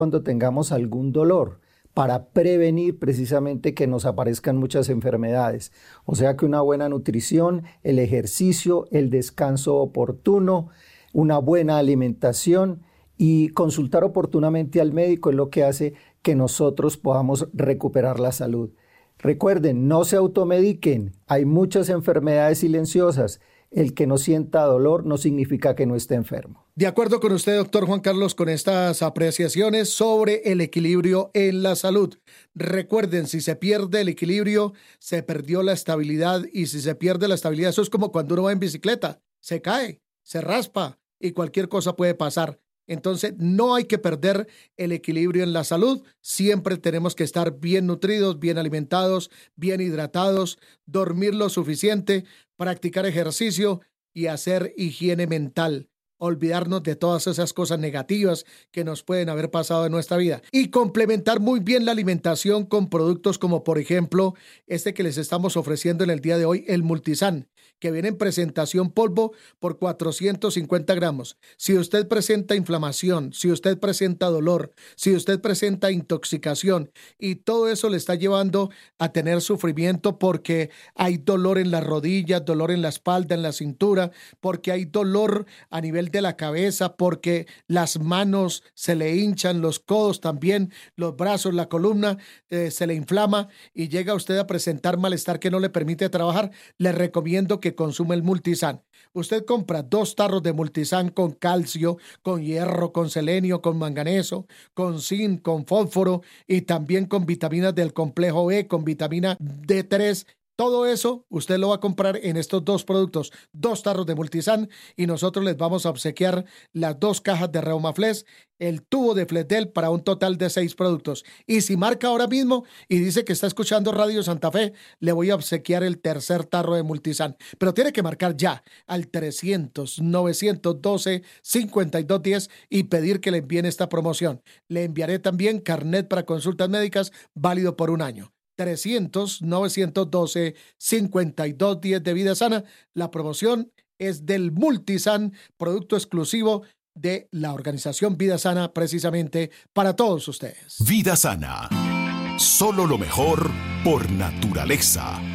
cuando tengamos algún dolor, para prevenir precisamente que nos aparezcan muchas enfermedades. O sea que una buena nutrición, el ejercicio, el descanso oportuno, una buena alimentación y consultar oportunamente al médico es lo que hace que nosotros podamos recuperar la salud. Recuerden, no se automediquen, hay muchas enfermedades silenciosas. El que no sienta dolor no significa que no esté enfermo. De acuerdo con usted, doctor Juan Carlos, con estas apreciaciones sobre el equilibrio en la salud. Recuerden, si se pierde el equilibrio, se perdió la estabilidad, y si se pierde la estabilidad, eso es como cuando uno va en bicicleta, se cae, se raspa y cualquier cosa puede pasar. Entonces, no hay que perder el equilibrio en la salud. Siempre tenemos que estar bien nutridos, bien alimentados, bien hidratados, dormir lo suficiente, practicar ejercicio y hacer higiene mental. Olvidarnos de todas esas cosas negativas que nos pueden haber pasado en nuestra vida y complementar muy bien la alimentación con productos como, por ejemplo, este que les estamos ofreciendo en el día de hoy, el Multisan, que viene en presentación polvo por 450 gramos. Si usted presenta inflamación, si usted presenta dolor, si usted presenta intoxicación y todo eso le está llevando a tener sufrimiento porque hay dolor en las rodillas, dolor en la espalda, en la cintura, porque hay dolor a nivel de la cabeza, porque las manos se le hinchan, los codos también, los brazos, la columna se le inflama y llega usted a presentar malestar que no le permite trabajar, le recomiendo que consuma el Multisan. Usted compra 2 tarros de Multisan con calcio, con hierro, con selenio, con manganeso, con zinc, con fósforo y también con vitaminas del complejo B, con vitamina D3. Todo eso usted lo va a comprar en estos 2 productos, 2 tarros de Multisan, y nosotros les vamos a obsequiar las 2 cajas de Reumaflex, el tubo de Fletel para un total de 6 productos. Y si marca ahora mismo y dice que está escuchando Radio Santa Fe, le voy a obsequiar el tercer tarro de Multisan. Pero tiene que marcar ya al 300-912-5210 y pedir que le envíen esta promoción. Le enviaré también carnet para consultas médicas válido por 1 año. 300-912-5210 de Vida Sana. La promoción es del Multisan, producto exclusivo de la organización Vida Sana, precisamente para todos ustedes. Vida Sana. Solo lo mejor por naturaleza.